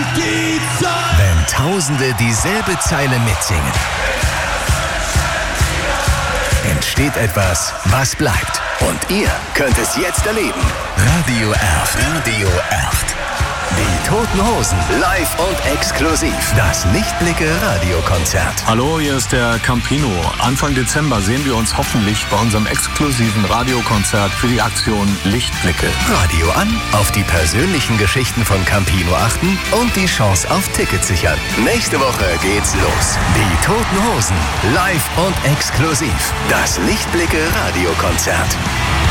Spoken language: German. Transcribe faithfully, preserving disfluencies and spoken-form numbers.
die Zeit. Wenn Tausende dieselbe Zeile mitsingen, entsteht etwas, was bleibt. Und ihr könnt es jetzt erleben. Radio Erft. Radio Erft. Die Toten Hosen, live und exklusiv. Das Lichtblicke-Radiokonzert. Hallo, hier ist der Campino. Anfang Dezember sehen wir uns hoffentlich bei unserem exklusiven Radiokonzert für die Aktion Lichtblicke. Radio an, auf die persönlichen Geschichten von Campino achten und die Chance auf Tickets sichern. Nächste Woche geht's los. Die Toten Hosen, live und exklusiv. Das Lichtblicke-Radiokonzert.